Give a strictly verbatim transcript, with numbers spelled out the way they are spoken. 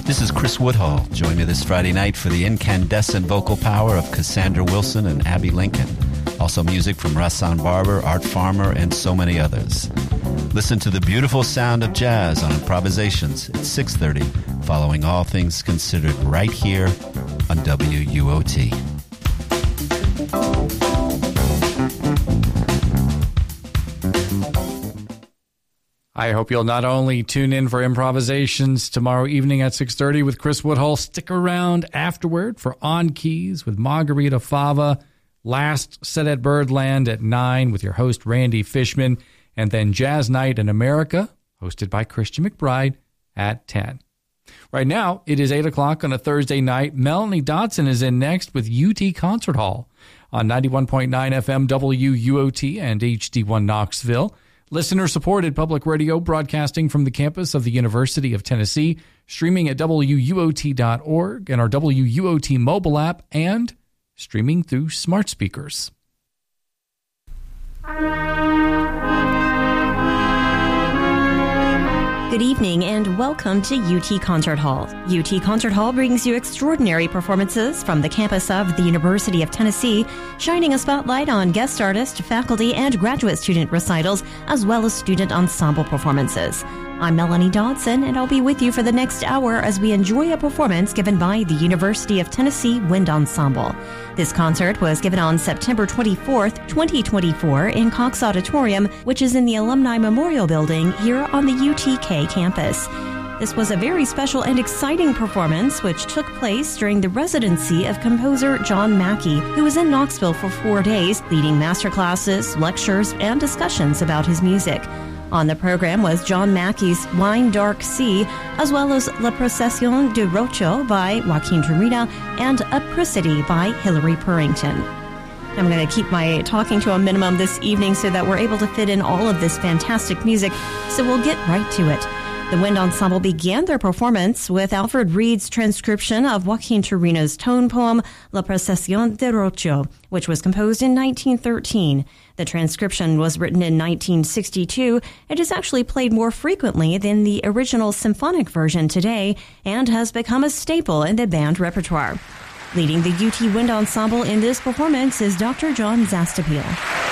This is Chris Woodhull. Join me this Friday night for the incandescent vocal power of Cassandra Wilson and Abby Lincoln. Also music from Rahsaan Barber, Art Farmer, and so many others. Listen to the beautiful sound of jazz on Improvisations at six thirty, following All Things Considered right here on W U O T. I hope you'll not only tune in for Improvisations tomorrow evening at six thirty with Chris Woodhull, stick around afterward for On Keys with Margarita Fava, Last Set at Birdland at nine with your host Randy Fishman, and then Jazz Night in America, hosted by Christian McBride, at ten. Right now, it is eight o'clock on a Thursday night. Melanie Dodson is in next with U T Concert Hall on ninety-one point nine F M W U O T and H D one Knoxville. Listener-supported public radio broadcasting from the campus of the University of Tennessee, streaming at W U O T dot org and our W U O T mobile app, and streaming through smart speakers. Good evening and welcome to U T Concert Hall. U T Concert Hall brings you extraordinary performances from the campus of the University of Tennessee, shining a spotlight on guest artist, faculty, and graduate student recitals, as well as student ensemble performances. I'm Melanie Dodson, and I'll be with you for the next hour as we enjoy a performance given by the University of Tennessee Wind Ensemble. This concert was given on September twenty-fourth, twenty twenty-four in Cox Auditorium, which is in the Alumni Memorial Building here on the U T K campus. This was a very special and exciting performance which took place during the residency of composer John Mackey, who was in Knoxville for four days, leading masterclasses, lectures, and discussions about his music. On the program was John Mackey's Wine Dark Sea, as well as La Procesión de Rocho by Joaquin Turina and Apricity by Hilary Purrington. I'm going to keep my talking to a minimum this evening so that we're able to fit in all of this fantastic music, so we'll get right to it. The Wind Ensemble began their performance with Alfred Reed's transcription of Joaquin Turina's tone poem La Procesión de Rocho, which was composed in nineteen thirteen. The transcription was written in nineteen sixty-two. It is actually played more frequently than the original symphonic version today and has become a staple in the band repertoire. Leading the U T Wind Ensemble in this performance is Doctor John Zastapil.